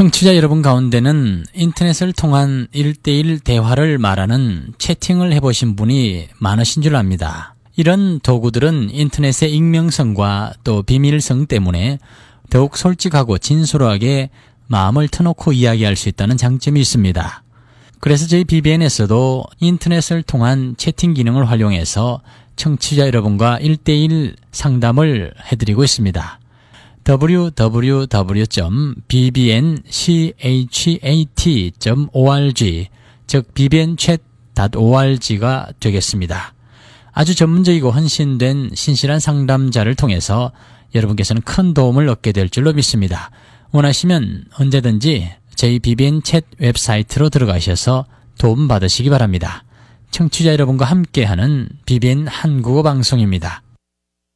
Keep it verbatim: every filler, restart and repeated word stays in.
청취자 여러분 가운데는 인터넷을 통한 일대일 대화를 말하는 채팅을 해보신 분이 많으신 줄 압니다. 이런 도구들은 인터넷의 익명성과 또 비밀성 때문에 더욱 솔직하고 진솔하게 마음을 터놓고 이야기할 수 있다는 장점이 있습니다. 그래서 저희 비비엔에서도 인터넷을 통한 채팅 기능을 활용해서 청취자 여러분과 일대일 상담을 해드리고 있습니다. 더블유 더블유 더블유 점 비비엔chat 점 오알지 즉 비비엔챗 닷 오알지가 되겠습니다. 아주 전문적이고 헌신된 신실한 상담자를 통해서 여러분께서는 큰 도움을 얻게 될 줄로 믿습니다. 원하시면 언제든지 저희 비비엔챗 웹사이트로 들어가셔서 도움 받으시기 바랍니다. 청취자 여러분과 함께하는 비비엔 한국어 방송입니다.